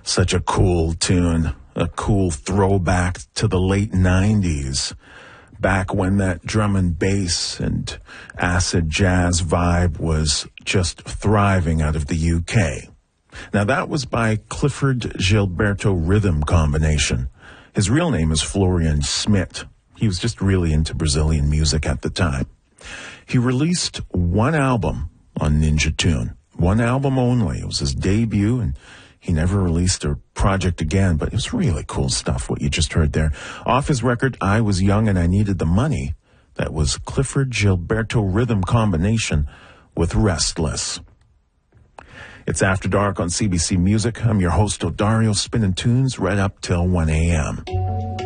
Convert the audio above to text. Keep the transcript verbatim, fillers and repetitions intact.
Such a cool tune, a cool throwback to the late nineties, back when that drum and bass and acid jazz vibe was just thriving out of the U K. Now that was by Clifford Gilberto Rhythm Combination. His real name is Florian Smit. He was just really into Brazilian music at the time. He released one album on Ninja Tune, one album only. It was his debut, and he never released a project again, but it was really cool stuff, what you just heard there. Off his record, I Was Young and I Needed the Money, that was Clifford Gilberto Rhythm Combination with Restless. It's After Dark on C B C Music. I'm your host, Odario, spinning tunes right up till one a.m.